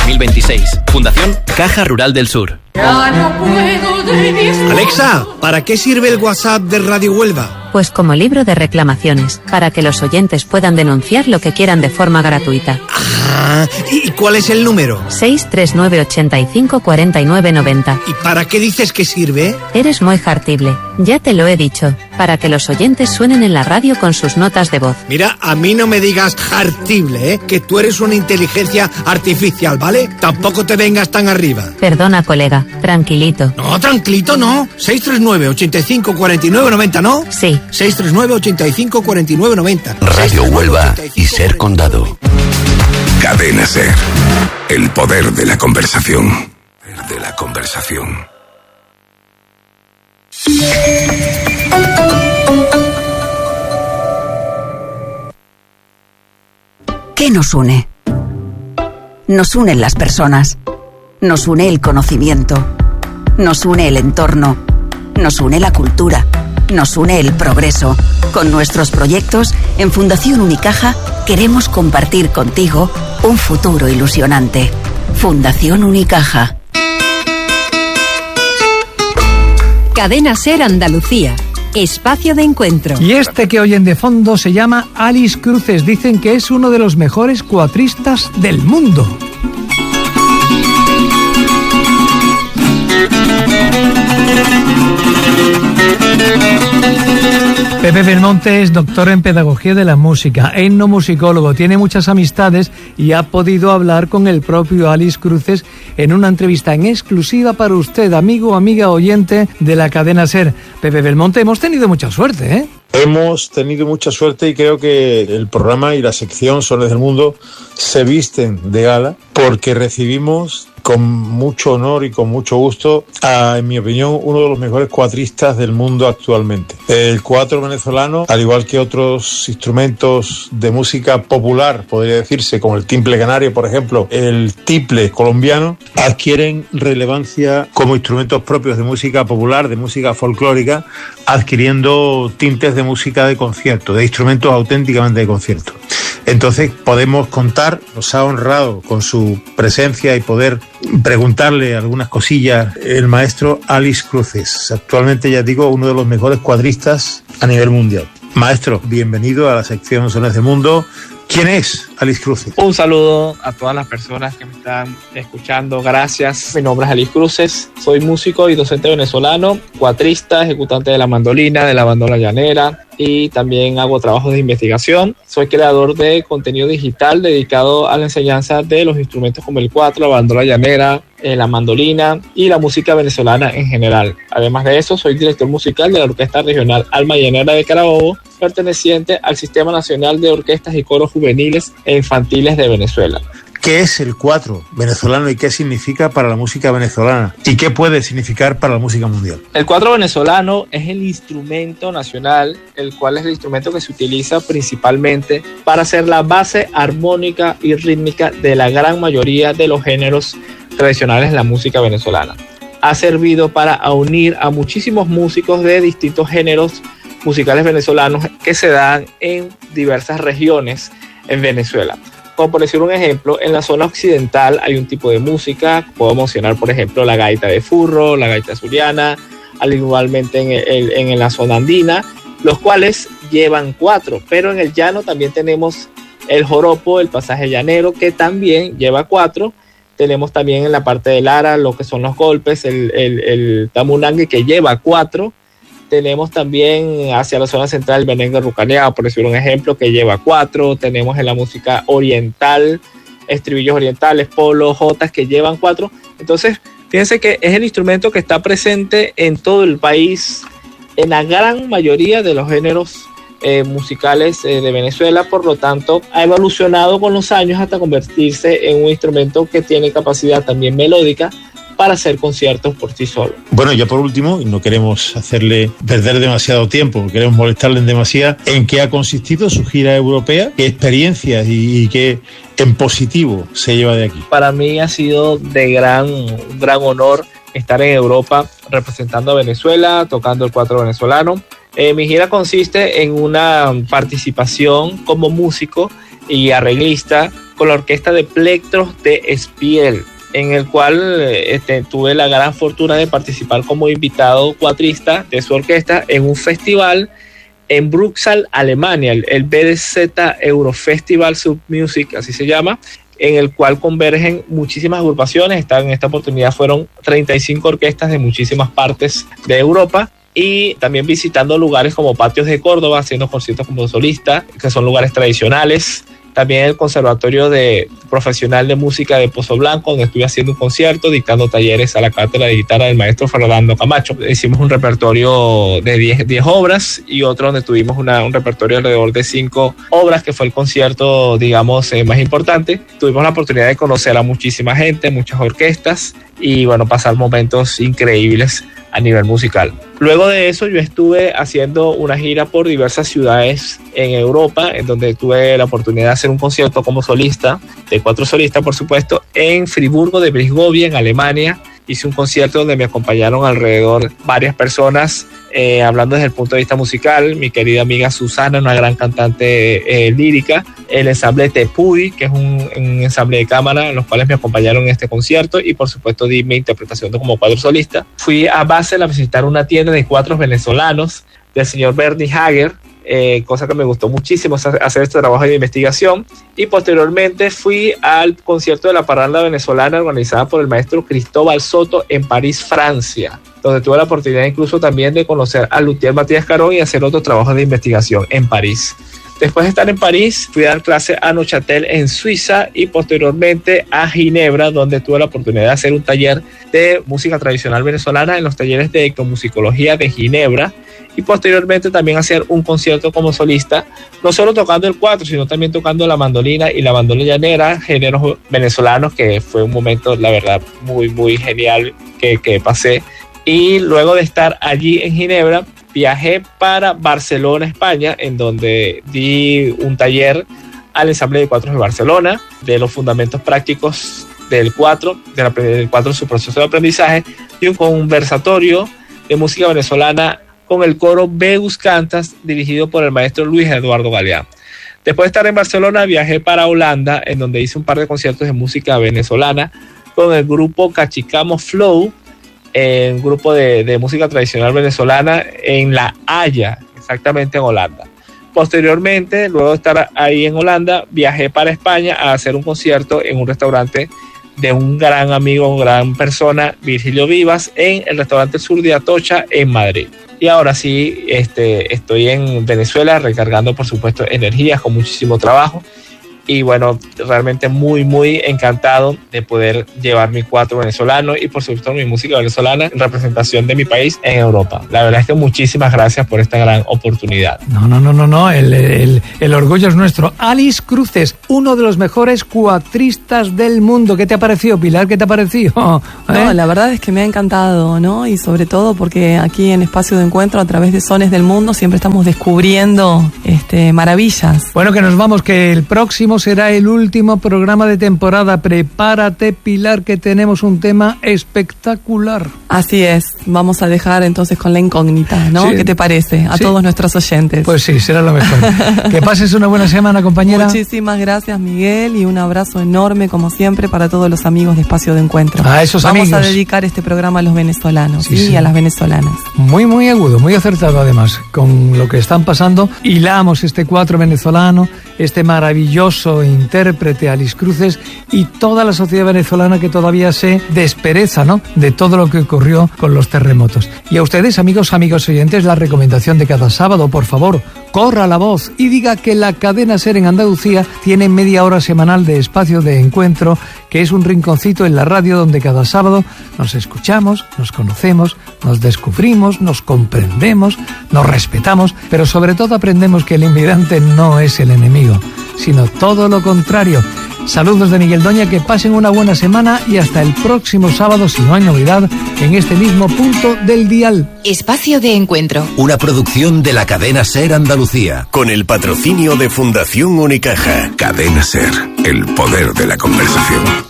2026. Fundación Caja Rural del Sur. Alexa, ¿para qué sirve el WhatsApp de Radio Huelva? Pues como libro de reclamaciones, para que los oyentes puedan denunciar lo que quieran de forma gratuita. Ah, ¿y cuál es el número? 639 85 49 90. ¿Y para qué dices que sirve? Eres muy hartible, ya te lo he dicho, para que los oyentes suenen en la radio con sus notas de voz. Mira, a mí no me digas hartible, que tú eres una inteligencia artificial, ¿vale? Tampoco te vengas tan arriba. Perdona, colega, tranquilito. No, tranquilito no. 639 85 49 90, ¿no? Sí. 639 85 49 90. Radio Huelva y Ser Condado. Cadena Ser. El poder de la conversación. De la conversación. ¿Qué nos une? Nos unen las personas. Nos une el conocimiento. Nos une el entorno. Nos une la cultura. Nos une el progreso. Con nuestros proyectos, en Fundación Unicaja, queremos compartir contigo un futuro ilusionante. Fundación Unicaja. Cadena Ser Andalucía. Espacio de encuentro. Y este que oyen de fondo se llama Alice Cruces. Dicen que es uno de los mejores cuatristas del mundo. Pepe Belmonte es doctor en Pedagogía de la Música, etnomusicólogo, tiene muchas amistades y ha podido hablar con el propio Alice Cruces en una entrevista en exclusiva para usted, amigo o amiga oyente de la cadena SER. Pepe Belmonte, hemos tenido mucha suerte, ¿eh? Hemos tenido mucha suerte y creo que el programa y la sección Sones del Mundo se visten de gala porque recibimos con mucho honor y con mucho gusto a, en mi opinión, uno de los mejores cuatristas del mundo actualmente. El cuatro venezolano, al igual que otros instrumentos de música popular, podría decirse, como el timple canario, por ejemplo, el tiple colombiano, adquieren relevancia como instrumentos propios de música popular, de música folclórica, adquiriendo tintes de música de concierto, de instrumentos auténticamente de concierto. Entonces podemos contar, nos ha honrado con su presencia y poder preguntarle algunas cosillas el maestro Alice Cruces, actualmente, ya digo, uno de los mejores cuadristas a nivel mundial. Maestro, bienvenido a la sección Sones del Mundo. ¿Quién es Alice Cruces? Un saludo a todas las personas que me están escuchando. Gracias. Mi nombre es Alice Cruces. Soy músico y docente venezolano, cuatrista, ejecutante de la mandolina, de la bandola llanera, y también hago trabajos de investigación. Soy creador de contenido digital dedicado a la enseñanza de los instrumentos como el cuatro, la bandola llanera, la mandolina y la música venezolana en general. Además de eso, soy director musical de la Orquesta Regional Alma Llanera de Carabobo, perteneciente al Sistema Nacional de Orquestas y Coros Juveniles e Infantiles de Venezuela. ¿Qué es el cuatro venezolano y qué significa para la música venezolana? ¿Y qué puede significar para la música mundial? El cuatro venezolano es el instrumento nacional, el cual es el instrumento que se utiliza principalmente para hacer la base armónica y rítmica de la gran mayoría de los géneros tradicionales de la música venezolana. Ha servido para unir a muchísimos músicos de distintos géneros musicales venezolanos que se dan en diversas regiones en Venezuela. Como por decir un ejemplo, en la zona occidental hay un tipo de música, puedo mencionar por ejemplo la gaita de furro, la gaita zuliana, al igualmente en la zona andina, los cuales llevan cuatro, pero en el llano también tenemos el joropo, el pasaje llanero, que también lleva cuatro. Tenemos también en la parte del Lara lo que son los golpes, el tamunangue, que lleva cuatro. Tenemos también hacia la zona central el merengue rucaneado, por decir un ejemplo, que lleva cuatro. Tenemos en la música oriental, estribillos orientales, polos, jotas, que llevan cuatro. Entonces, fíjense que es el instrumento que está presente en todo el país, en la gran mayoría de los géneros musicales de Venezuela. Por lo tanto, ha evolucionado con los años hasta convertirse en un instrumento que tiene capacidad también melódica para hacer conciertos por sí solo. Bueno, ya por último, y no queremos hacerle perder demasiado tiempo, no queremos molestarle en demasía, ¿en qué ha consistido su gira europea? ¿Qué experiencias y qué en positivo se lleva de aquí? Para mí ha sido de un gran honor estar en Europa representando a Venezuela, tocando el cuatro venezolano. Mi gira consiste en una participación como músico y arreglista con la orquesta de Plectros de Espiel, en el cual tuve la gran fortuna de participar como invitado cuatrista de su orquesta en un festival en Bruxelles, Alemania, el BDZ Eurofestival Submusic, así se llama, en el cual convergen muchísimas agrupaciones. En esta oportunidad fueron 35 orquestas de muchísimas partes de Europa, y también visitando lugares como Patios de Córdoba, haciendo conciertos como solista, que son lugares tradicionales. También el Conservatorio Profesional de Música de Pozo Blanco, donde estuve haciendo un concierto, dictando talleres a la cátedra de guitarra del maestro Fernando Camacho. Hicimos un repertorio de 10 obras, y otro donde tuvimos un repertorio alrededor de 5 obras, que fue el concierto, digamos, más importante. Tuvimos la oportunidad de conocer a muchísima gente, muchas orquestas, y bueno, pasar momentos increíbles a nivel musical. Luego de eso yo estuve haciendo una gira por diversas ciudades en Europa, en donde tuve la oportunidad de hacer un concierto como solista, de 4 solistas por supuesto, en Friburgo de Brisgovia, en Alemania. Hice un concierto donde me acompañaron alrededor varias personas, hablando desde el punto de vista musical, mi querida amiga Susana, una gran cantante lírica, el ensamble Tepudi, que es un ensamble de cámara, los cuales me acompañaron en este concierto, y por supuesto di mi interpretación como cuadro solista. Fui a Basel a visitar una tienda de cuadros venezolanos del señor Bernie Hager, cosa que me gustó muchísimo hacer este trabajo de investigación, y posteriormente fui al concierto de la parranda venezolana organizada por el maestro Cristóbal Soto en París, Francia, donde tuve la oportunidad incluso también de conocer a Luthier Matías Carón y hacer otros trabajos de investigación en París. Después de estar en París, fui a dar clase a Neuchâtel en Suiza, y posteriormente a Ginebra, donde tuve la oportunidad de hacer un taller de música tradicional venezolana en los talleres de etnomusicología de Ginebra, y posteriormente también hacer un concierto como solista, no solo tocando el cuatro, sino también tocando la mandolina y la bandola llanera, géneros venezolanos, que fue un momento, la verdad, muy, muy genial que pasé. Y luego de estar allí en Ginebra, viajé para Barcelona, España, en donde di un taller al ensamble de cuatros de Barcelona, de los fundamentos prácticos del cuatro, su proceso de aprendizaje, y un conversatorio de música venezolana con el coro Veus Cantas, dirigido por el maestro Luis Eduardo Galeán. Después de estar en Barcelona, viajé para Holanda, en donde hice un par de conciertos de música venezolana con el grupo Cachicamo Flow, un grupo de música tradicional venezolana en La Haya, exactamente en Holanda. Posteriormente, luego de estar ahí en Holanda, viajé para España a hacer un concierto en un restaurante de un gran amigo, gran persona, Virgilio Vivas, en el restaurante Sur de Atocha, en Madrid. Y ahora sí, estoy en Venezuela recargando, por supuesto, energías con muchísimo trabajo. Y bueno, realmente muy, muy encantado de poder llevar mi cuatro venezolano y por supuesto mi música venezolana en representación de mi país en Europa. La verdad es que muchísimas gracias por esta gran oportunidad. No, el orgullo es nuestro. Alice Cruces, uno de los mejores cuatristas del mundo. ¿Qué te ha parecido, Pilar? ¿Qué te ha parecido? No, la verdad es que me ha encantado, ¿no? Y sobre todo porque aquí en Espacio de Encuentro, a través de Sones del Mundo, siempre estamos descubriendo maravillas. Bueno, que nos vamos, que el próximo será el último programa de temporada. Prepárate, Pilar, que tenemos un tema espectacular. Así es, vamos a dejar entonces con la incógnita, ¿no? Sí. ¿Qué te parece? A todos nuestros oyentes. Pues sí, será lo mejor. Que pases una buena semana, compañera. Muchísimas gracias, Miguel, y un abrazo enorme, como siempre, para todos los amigos de Espacio de Encuentro. A esos amigos. Vamos a dedicar este programa a los venezolanos, sí, a las venezolanas. Muy, muy agudo, muy acertado además, con lo que están pasando. Hilamos este cuatro venezolano, este maravilloso intérprete Alice Cruces y toda la sociedad venezolana que todavía se despereza, ¿no?, de todo lo que ocurrió con los terremotos. Y a ustedes, amigos oyentes, la recomendación de cada sábado, por favor, corra la voz y diga que la cadena SER en Andalucía tiene media hora semanal de Espacio de Encuentro, que es un rinconcito en la radio donde cada sábado nos escuchamos, nos conocemos, nos descubrimos, nos comprendemos, nos respetamos, pero sobre todo aprendemos que el inmigrante no es el enemigo, sino todo lo contrario. Saludos de Miguel Doña, que pasen una buena semana y hasta el próximo sábado, si no hay novedad, en este mismo punto del dial. Espacio de Encuentro. Una producción de la cadena SER Andalucía. Con el patrocinio de Fundación Unicaja. Cadena SER, el poder de la conversación.